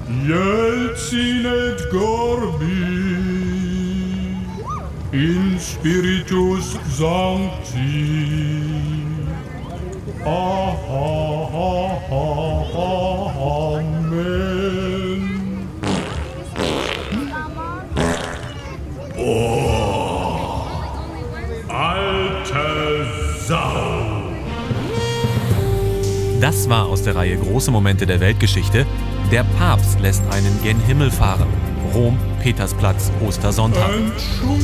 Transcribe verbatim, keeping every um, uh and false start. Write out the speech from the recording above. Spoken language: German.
Jelcin et Gorbi, in Spiritus Sancti. Amen. Oh, alte Sau. Das war aus der Reihe Große Momente der Weltgeschichte. Der Papst lässt einen gen Himmel fahren. Rom, Petersplatz, Ostersonntag. Entschuldigung.